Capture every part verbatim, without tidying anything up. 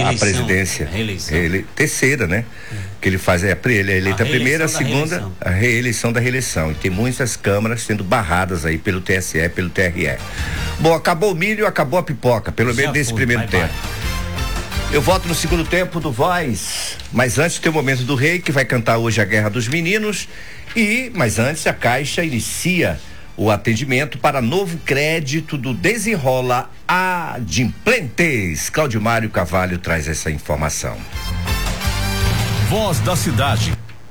a, a presidência. Reeleição. Ele, terceira, né? É. Que ele faz, é, ele é eleito a, a primeira, a segunda, reeleição. a reeleição da reeleição. E tem muitas câmaras sendo barradas aí pelo T S E, pelo T R E. Bom, acabou o milho, acabou a pipoca, pelo menos nesse foi, primeiro vai, tempo. Vai. Eu volto no segundo tempo do Voz, mas antes tem o momento do Rei, que vai cantar hoje a Guerra dos Meninos. E, mas antes, a Caixa inicia o atendimento para novo crédito do Desenrola Adimplentes. Cláudio Mário Carvalho traz essa informação. Voz da cidade.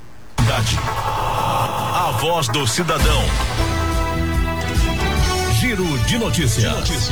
A voz do cidadão. Giro de notícias.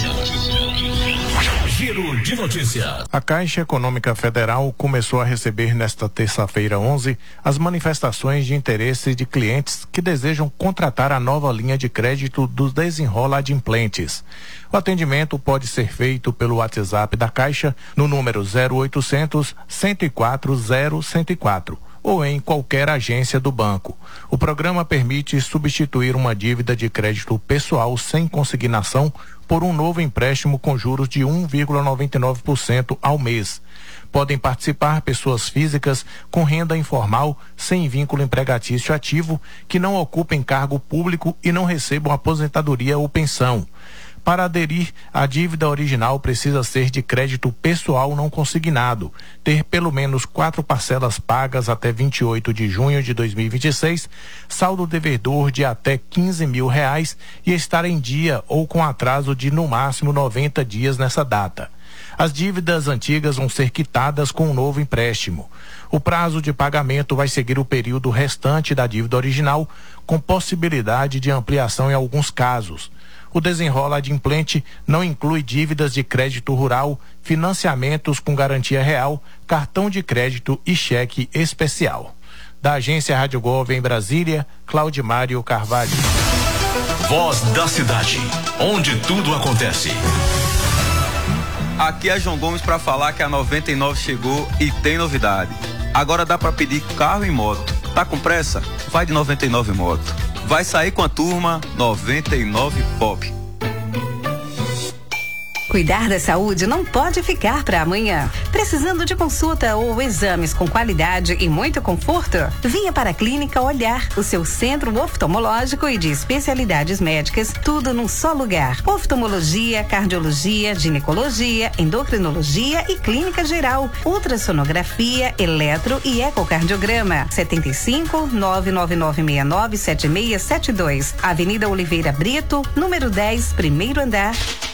Giro de notícias. A Caixa Econômica Federal começou a receber nesta terça-feira onze as manifestações de interesse de clientes que desejam contratar a nova linha de crédito do Desenrola Adimplentes. O atendimento pode ser feito pelo WhatsApp da Caixa no número zero oitocentos, cento e quatro, zero cento e quatro. Ou em qualquer agência do banco. O programa permite substituir uma dívida de crédito pessoal sem consignação por um novo empréstimo com juros de um vírgula noventa e nove por cento ao mês. Podem participar pessoas físicas com renda informal, sem vínculo empregatício ativo, que não ocupem cargo público e não recebam aposentadoria ou pensão. Para aderir, a dívida original precisa ser de crédito pessoal não consignado, ter pelo menos quatro parcelas pagas até vinte e oito de junho de dois mil e vinte e seis, saldo devedor de até quinze mil reais e estar em dia ou com atraso de no máximo noventa dias nessa data. As dívidas antigas vão ser quitadas com um novo empréstimo. O prazo de pagamento vai seguir o período restante da dívida original, com possibilidade de ampliação em alguns casos. O Desenrola Adimplente não inclui dívidas de crédito rural, financiamentos com garantia real, cartão de crédito e cheque especial. Da agência Rádio Gov em Brasília, Cláudio Mário Carvalho. Voz da cidade, onde tudo acontece. Aqui é João Gomes para falar que a noventa e nove chegou e tem novidade. Agora dá para pedir carro e moto. Tá com pressa? Vai de noventa e nove Moto. Vai sair com a turma noventa e nove Pop. Cuidar da saúde não pode ficar para amanhã. Precisando de consulta ou exames com qualidade e muito conforto? Venha para a Clínica Olhar, o seu centro oftalmológico e de especialidades médicas, tudo num só lugar. Oftalmologia, cardiologia, ginecologia, endocrinologia e clínica geral, ultrassonografia, eletro e ecocardiograma. setenta e cinco, nove nove nove seis nove, sete seis sete dois. Avenida Oliveira Brito, número dez, primeiro andar.